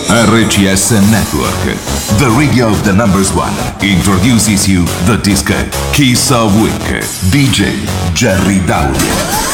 RCS Network, the radio of the numbers one, introduces you the disco Kiss of Week, DJ Jerry Dowd.